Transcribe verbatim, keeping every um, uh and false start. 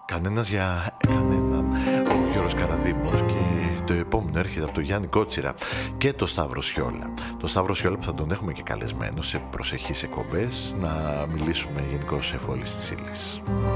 Κανένας για κανέναν. Ο Γιώργος Καραδήμος, και το επόμενο έρχεται από τον Γιάννη Κότσιρα και το Σταύρο Σιόλα. Το Σταύρο Σιόλα που θα τον έχουμε και καλεσμένο σε προσεχείς εκπομπές να μιλήσουμε γενικώς σε εφόλης της ύλης.